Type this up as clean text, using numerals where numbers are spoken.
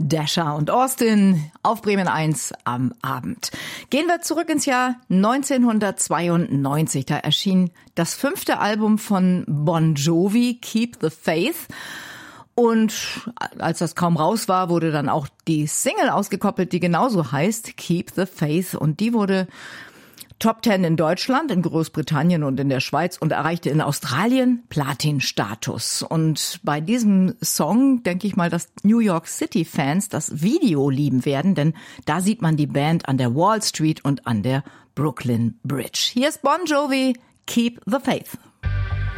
Dasher und Austin auf Bremen 1 am Abend. Gehen wir zurück ins Jahr 1992. Da erschien das 5. Album von Bon Jovi, Keep the Faith. Und als das kaum raus war, wurde dann auch die Single ausgekoppelt, die genauso heißt, Keep the Faith. Und die wurde Top 10 in Deutschland, in Großbritannien und in der Schweiz und erreichte in Australien Platin-Status. Und bei diesem Song denke ich mal, dass New York City-Fans das Video lieben werden, denn da sieht man die Band an der Wall Street und an der Brooklyn Bridge. Hier ist Bon Jovi, Keep the Faith.